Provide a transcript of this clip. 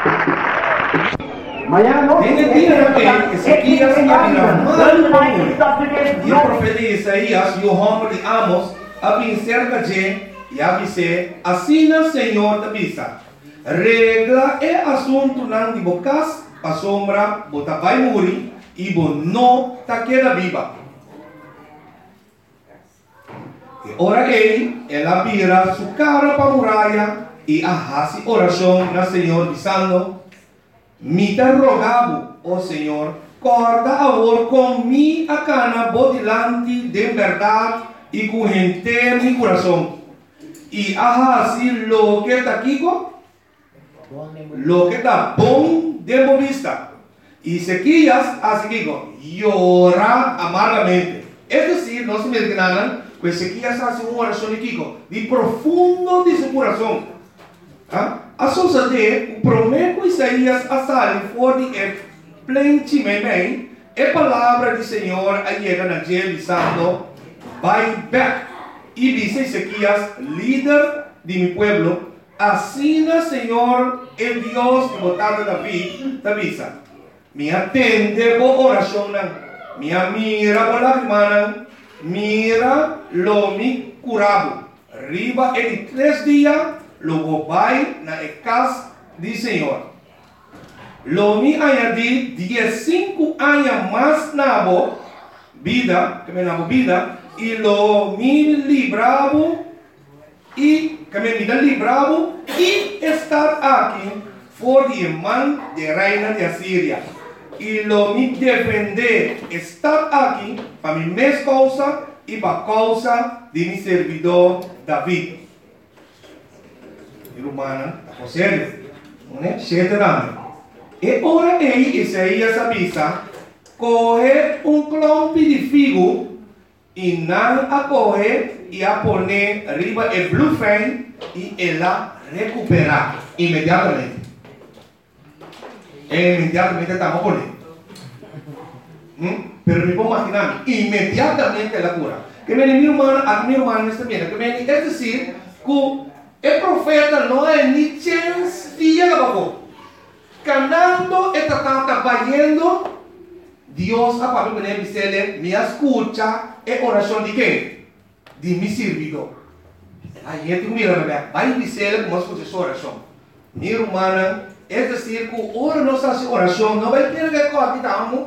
En el día que Ezequías había y el profeta Isaías e o homem de Amos habían cerca de e avise assim na Senhor da bisa regla é assunto não de bocas a sombra bota vai morrer e bo não tá queda viva e ora ela vira sua cara para a muralha e arrasa oração na Senhor dizendo me te rogavo, ó Senhor, corda agora com mi a cana bodilante de verdade e com gente mi coração. E assim lo que está aqui, lo que está bom de vista. E Ezequias assim llora amargamente. É decir, não se me enganan, que Ezequias faz uma oração de profundo de seu coração. A sociedade promete Isaías a sair fora de plenamente a palavra do Senhor a chegar na gel dizendo vai back e diz Ezequias líder de mi pueblo assim o Senhor é Deus que botado David da visa me atende por oração me mira por lágrima mira lo mi curado riba em 3 dias logo vai na casa do Senhor. Lo me añadi 15 anos mais na vida, que me na vida, e lo me libravo e que me libravo e estar aqui for de mão de reina de Assíria. E lo me defender estar aqui para mi mesma causa e para a causa de mi servidor David. Humana, a sério, né? E ora Isaías avisa, coge clompe de figo e não a coge e a pone arriba o bluefan e ela recupera imediatamente. Imediatamente estamos poniendo. Pero me puedo imaginar, imediatamente la cura. Que me mi hermano está bien, que me es decir, que el profeta no hay ni chance de abajo. Canando está trabajando, Dios a papel que me dice, me escucha, es oración de qué? De mi servidor. Aí tem que mirar, vai dizer como escucha essa oração. Minha irmã, é decir, que ora nossa oração não vai ter que cortar